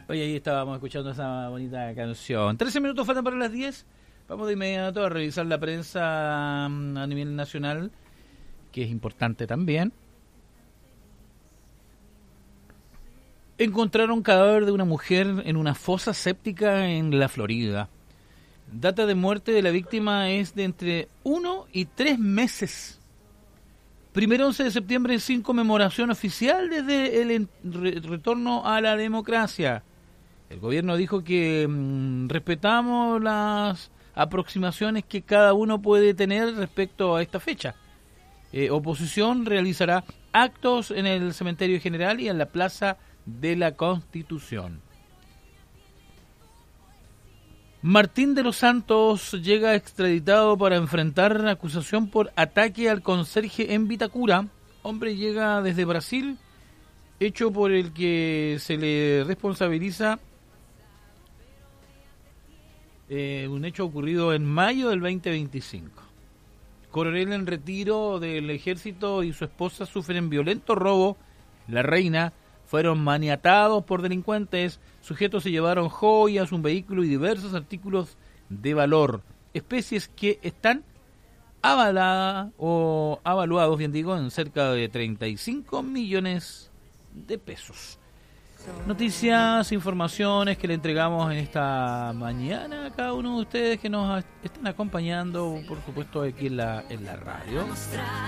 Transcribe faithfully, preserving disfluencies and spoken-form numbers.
Oye, ahí estábamos escuchando esa bonita canción. trece minutos faltan para las diez. Vamos de inmediato a revisar la prensa um, a nivel nacional, que es importante también. Encontraron cadáver de una mujer en una fosa séptica en la Florida. Data de muerte de la víctima es de entre uno y tres meses. Primero once de septiembre sin conmemoración oficial desde el en, re, retorno a la democracia. El gobierno dijo que mmm, respetamos las aproximaciones que cada uno puede tener respecto a esta fecha. Eh, oposición realizará actos en el cementerio general y en la plaza de la Constitución. Martín de los Santos llega extraditado para enfrentar acusación por ataque al conserje en Vitacura. Hombre llega desde Brasil, hecho por el que se le responsabiliza eh, un hecho ocurrido en mayo del veinte veinticinco. Coronel en retiro del ejército y su esposa sufren violento robo. La reina fueron maniatados por delincuentes. Sujetos se llevaron joyas, un vehículo y diversos artículos de valor, especies que están avaladas o avaluados, bien digo, en cerca de treinta y cinco millones de pesos. Noticias, informaciones que le entregamos en esta mañana a cada uno de ustedes que nos están acompañando, por supuesto, aquí en la, en la radio.